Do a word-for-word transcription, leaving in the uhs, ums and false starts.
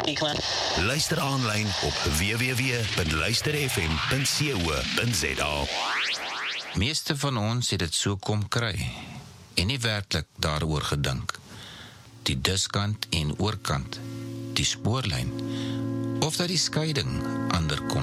Luister aanlyn op w w w punt luister f m punt co punt z a. Meeste van ons het dit so kom kry en nie werklik daaroor gedink. Die diskant en oorkant, die spoorlyn, of dat die skeiding ander kom